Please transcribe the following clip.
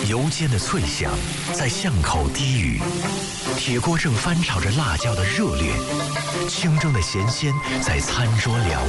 油煎的脆香在巷口低语，铁锅正翻炒着辣椒的热烈，清蒸的咸鲜在餐桌燎